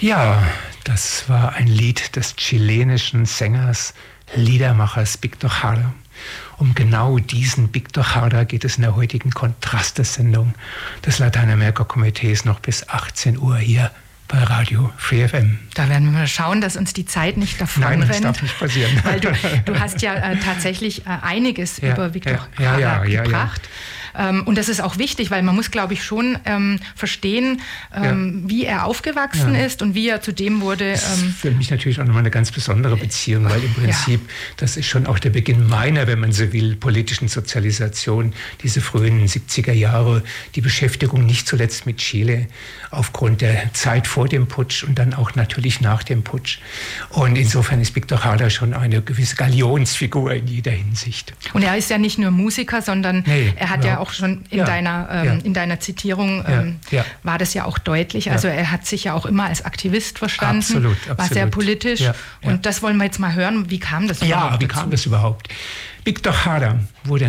Ja, das war ein Lied des chilenischen Sängers, Liedermachers Víctor Jara. Um genau diesen Víctor Jara geht es in der heutigen Kontraste-Sendung des Lateinamerika-Komitees noch bis 18 Uhr hier bei Radio Free FM. Da werden wir mal schauen, dass uns die Zeit nicht davonrennt. Nein, das darf nicht passieren. Weil du hast ja tatsächlich einiges über Víctor Jara gebracht. Und das ist auch wichtig, weil man muss, glaube ich, schon verstehen, wie er aufgewachsen ist und wie er zu dem wurde. Das ist für mich natürlich auch nochmal eine ganz besondere Beziehung, weil im Prinzip, das ist schon auch der Beginn meiner, wenn man so will, politischen Sozialisation, diese frühen 70er Jahre, die Beschäftigung nicht zuletzt mit Chile aufgrund der Zeit vor dem Putsch und dann auch natürlich nach dem Putsch. Und insofern ist Víctor Jara schon eine gewisse Galionsfigur in jeder Hinsicht. Und er ist ja nicht nur Musiker, sondern er hat ja auch schon in deiner Zitierung war das ja auch deutlich. Also er hat sich ja auch immer als Aktivist verstanden, absolut. War sehr politisch. Und das wollen wir jetzt mal hören. Wie kam das überhaupt? Ja, wie kam das überhaupt? Víctor Jara wurde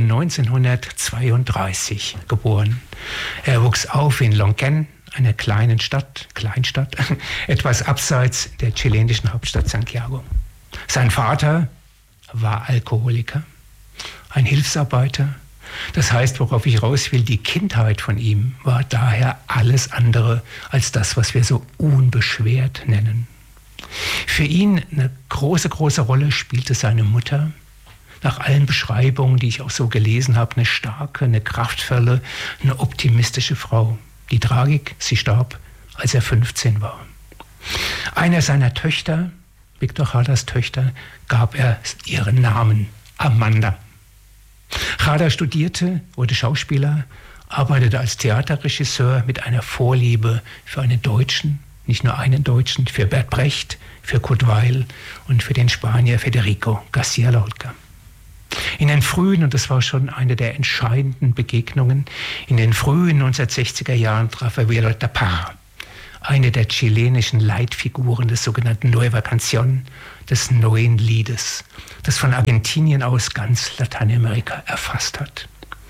1932 geboren. Er wuchs auf in Lonquén, einer Kleinstadt, etwas abseits der chilenischen Hauptstadt Santiago. Sein Vater war Alkoholiker, ein Hilfsarbeiter. Das heißt, worauf ich raus will, die Kindheit von ihm war daher alles andere als das, was wir so unbeschwert nennen. Für ihn eine große Rolle spielte seine Mutter. Nach allen Beschreibungen, die ich auch so gelesen habe, eine starke, eine kraftvolle, eine optimistische Frau. Die Tragik, sie starb, als er 15 war. Einer seiner Töchter, Víctor Jaras Töchter, gab er ihren Namen, Amanda. Jara studierte, wurde Schauspieler, arbeitete als Theaterregisseur mit einer Vorliebe für einen Deutschen, nicht nur einen Deutschen, für Bert Brecht, für Kurt Weill und für den Spanier Federico García Lorca. In den frühen, und das war schon eine der entscheidenden Begegnungen, in den frühen 1960er Jahren traf er Violeta Parra, eine der chilenischen Leitfiguren des sogenannten Nueva Canción, des neuen Liedes, das von Argentinien aus ganz Lateinamerika erfasst hat.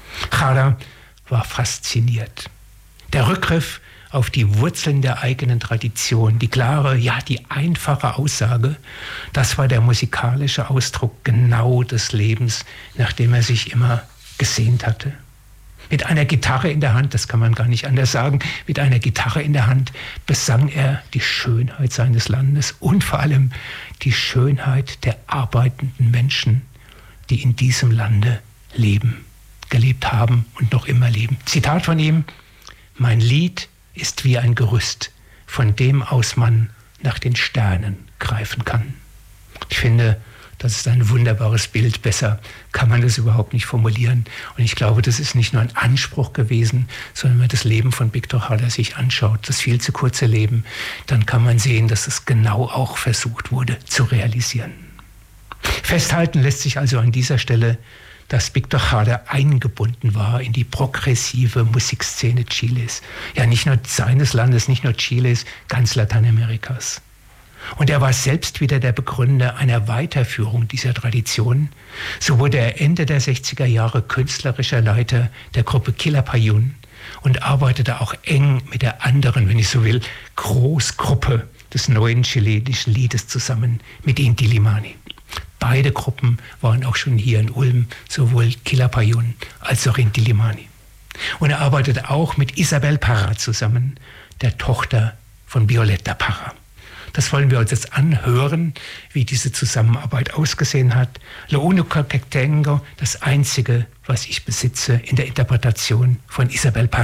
Jara war fasziniert. Der Rückgriff auf die Wurzeln der eigenen Tradition, die klare, die einfache Aussage, das war der musikalische Ausdruck genau des Lebens, nach dem er sich immer gesehnt hatte. Mit einer Gitarre in der Hand, das kann man gar nicht anders sagen, mit einer Gitarre in der Hand besang er die Schönheit seines Landes und vor allem die Schönheit der arbeitenden Menschen, die in diesem Lande leben, gelebt haben und noch immer leben. Zitat von ihm: Mein Lied ist wie ein Gerüst, von dem aus man nach den Sternen greifen kann. Ich finde, das ist ein wunderbares Bild. Besser kann man das überhaupt nicht formulieren. Und ich glaube, das ist nicht nur ein Anspruch gewesen, sondern wenn man das Leben von Víctor Jara sich anschaut, das viel zu kurze Leben, dann kann man sehen, dass es genau auch versucht wurde zu realisieren. Festhalten lässt sich also an dieser Stelle, dass Víctor Jara eingebunden war in die progressive Musikszene Chiles. Ja, nicht nur seines Landes, nicht nur Chiles, ganz Lateinamerikas. Und er war selbst wieder der Begründer einer Weiterführung dieser Tradition. So wurde er Ende der 60er Jahre künstlerischer Leiter der Gruppe Quilapayún und arbeitete auch eng mit der anderen, wenn ich so will, Großgruppe des neuen chilenischen Liedes zusammen, mit Inti Illimani. Beide Gruppen waren auch schon hier in Ulm, sowohl Quilapayún als auch Inti Illimani. Und er arbeitete auch mit Isabel Parra zusammen, der Tochter von Violeta Parra. Das wollen wir uns jetzt anhören, wie diese Zusammenarbeit ausgesehen hat. Lo único que tengo, das Einzige, was ich besitze in der Interpretation von Isabel Parra.